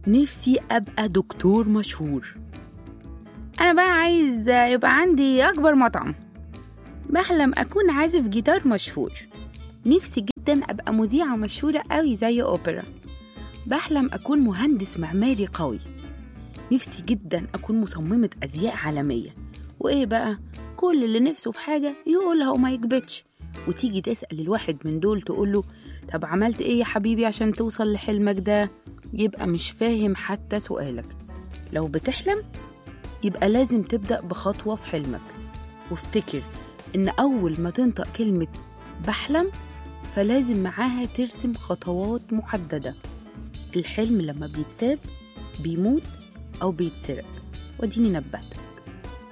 نفسي أبقى دكتور مشهور. أنا بقى عايز يبقى عندي أكبر مطعم. بحلم أكون عازف جيتار مشهور. نفسي جدا أبقى مذيعة مشهورة قوي زي أوبرا. بحلم أكون مهندس معماري قوي. نفسي جدا أكون مصممة أزياء عالمية. وإيه بقى، كل اللي نفسه في حاجة يقولها وما يكبتش. وتيجي تسأل الواحد من دول تقوله طب عملت إيه يا حبيبي عشان توصل لحلمك ده؟ يبقى مش فاهم حتى سؤالك. لو بتحلم يبقى لازم تبدأ بخطوة في حلمك، وافتكر إن أول ما تنطق كلمة بحلم فلازم معاها ترسم خطوات محددة. الحلم لما بيتساب بيموت أو بيتسرق، وديني نبهتك.